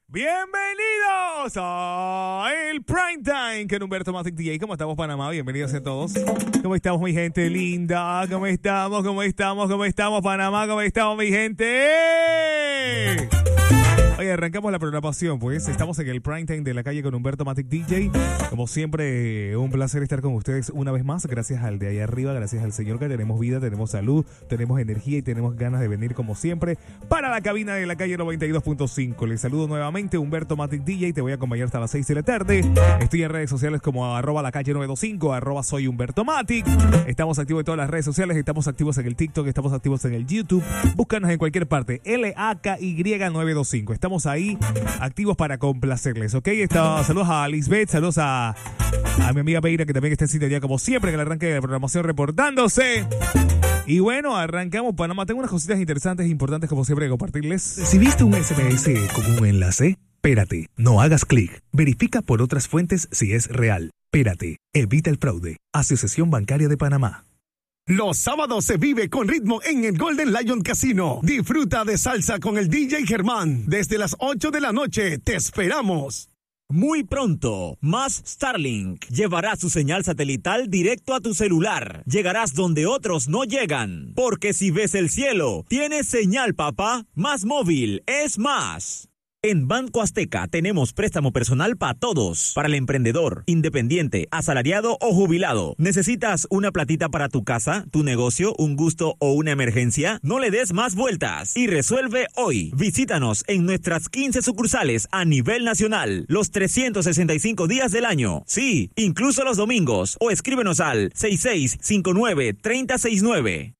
Bienvenidos a el Prime Time con Humberto Matic DJ. ¿Cómo estamos, Panamá? Bienvenidos a todos. ¿Cómo estamos, mi gente linda? ¿Cómo estamos, Panamá? ¿Cómo estamos, mi gente? Oye, arrancamos la programación, pues. Estamos en el Prime Time de la calle con Humberto Matic DJ. Como siempre, un placer estar con ustedes una vez más. Gracias al de ahí arriba, gracias al Señor que tenemos vida, tenemos salud, tenemos energía y tenemos ganas de venir como siempre para la cabina de la calle 92.5. Les saludo nuevamente, Humberto Matic DJ. Te voy a acompañar hasta las 6 de la tarde. Estoy en redes sociales como @lacalle925, @soy Humberto Matic. Estamos activos en todas las redes sociales, estamos activos en el TikTok, estamos activos en el YouTube. Búscanos en cualquier parte, LAKY925. Estamos ahí activos para complacerles, ¿ok? Saludos a Lisbeth, saludos a mi amiga Peira, que también está en sintonía como siempre en el arranque de la programación reportándose. Y bueno, arrancamos Panamá. Tengo unas cositas interesantes e importantes como siempre de compartirles. ¿Recibiste un SMS con un enlace? Espérate, no hagas clic. Verifica por otras fuentes si es real. Espérate, evita el fraude. Asociación Bancaria de Panamá. Los sábados se vive con ritmo en el Golden Lion Casino. Disfruta de salsa con el DJ Germán. Desde las 8 de la noche, te esperamos. Muy pronto, más Starlink llevará su señal satelital directo a tu celular. Llegarás donde otros no llegan. Porque si ves el cielo, tienes señal, papá. Más móvil es más. En Banco Azteca tenemos préstamo personal para todos. Para el emprendedor, independiente, asalariado o jubilado. ¿Necesitas una platita para tu casa, tu negocio, un gusto o una emergencia? No le des más vueltas y resuelve hoy. Visítanos en nuestras 15 sucursales a nivel nacional, los 365 días del año. Sí, incluso los domingos. O escríbenos al 6659-3069.